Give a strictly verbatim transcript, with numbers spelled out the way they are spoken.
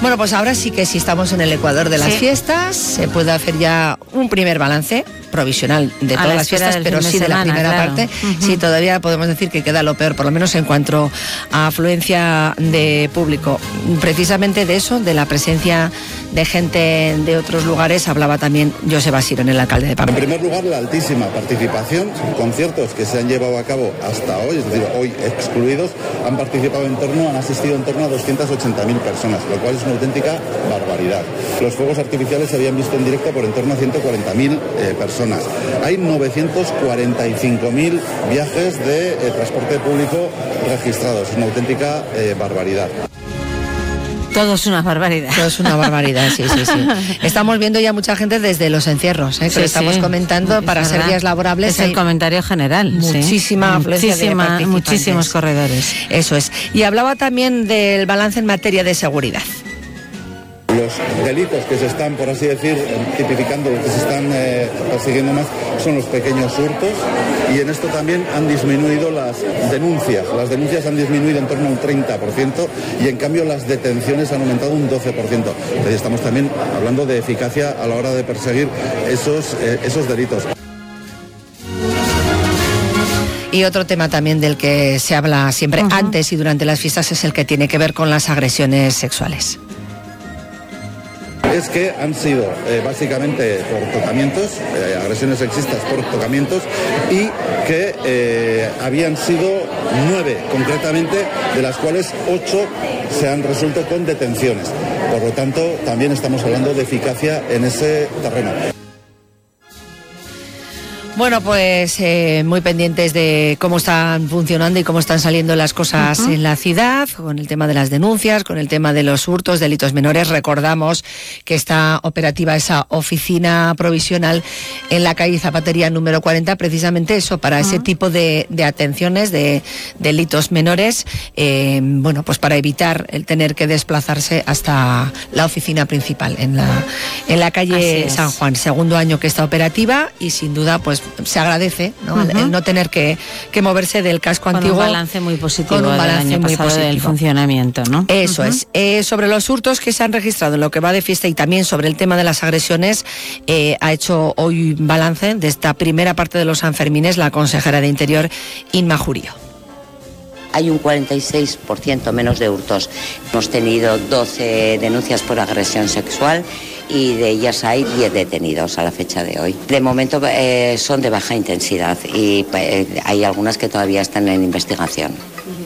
Bueno, pues ahora sí que si estamos en el ecuador de las sí. fiestas, se puede hacer ya un primer balance provisional de todas las fiestas, pero sí de, de semana, la primera claro. parte. Uh-huh. Sí, todavía podemos decir que queda lo peor, por lo menos en cuanto a afluencia de público. Precisamente de eso, de la presencia de gente de otros lugares, hablaba también Joseba Sirón, el alcalde de Pamplona. En primer lugar, la altísima participación. Conciertos que se han llevado a cabo hasta hoy, es decir, hoy excluidos, han participado en torno, han asistido en torno a doscientas ochenta mil personas, lo cual es una auténtica barbaridad. Los fuegos artificiales se habían visto en directo por en torno a ciento cuarenta mil eh, personas. Hay novecientos cuarenta y cinco mil viajes de eh, transporte público registrados, es una auténtica eh, barbaridad. Todo es una barbaridad. Todo es una barbaridad, sí, sí, sí. Estamos viendo ya mucha gente desde los encierros, ¿eh? que sí, lo estamos sí. comentando, es para verdad. Ser días laborables. Es el comentario general. Muchísima sí. afluencia de participantes. Muchísimos corredores. Eso es. Y hablaba también del balance en materia de seguridad. Los delitos que se están, por así decir, tipificando, los que se están eh, persiguiendo más, son los pequeños hurtos, y en esto también han disminuido las denuncias. Las denuncias han disminuido en torno a un treinta por ciento y en cambio las detenciones han aumentado un doce por ciento. Entonces estamos también hablando de eficacia a la hora de perseguir esos, eh, esos delitos. Y otro tema también del que se habla siempre uh-huh. antes y durante las fiestas es el que tiene que ver con las agresiones sexuales. Es que han sido eh, básicamente por tocamientos, eh, agresiones sexistas por tocamientos, y que eh, habían sido nueve concretamente, de las cuales ocho se han resuelto con detenciones. Por lo tanto, también estamos hablando de eficacia en ese terreno. Bueno, pues eh, muy pendientes de cómo están funcionando y cómo están saliendo las cosas uh-huh. en la ciudad, con el tema de las denuncias, con el tema de los hurtos, delitos menores. Recordamos que está operativa esa oficina provisional en la calle Zapatería número cuarenta, precisamente eso, para uh-huh. ese tipo de, de atenciones, de delitos menores, eh, bueno, pues para evitar el tener que desplazarse hasta la oficina principal en la, en la calle San Juan. Segundo año que está operativa y sin duda, pues se agradece, ¿no? Uh-huh. el no tener que, que moverse del casco con antiguo. Un balance muy positivo con un balance del año muy pasado positivo del funcionamiento, ¿no? Eso uh-huh. es. Eh, sobre los hurtos que se han registrado en lo que va de fiesta y también sobre el tema de las agresiones, eh, ha hecho hoy balance de esta primera parte de los Sanfermines la consejera de Interior, Inma Jurío. Hay un cuarenta y seis por ciento menos de hurtos. Hemos tenido doce denuncias por agresión sexual y de ellas hay diez detenidos a la fecha de hoy. De momento eh, son de baja intensidad y eh, hay algunas que todavía están en investigación.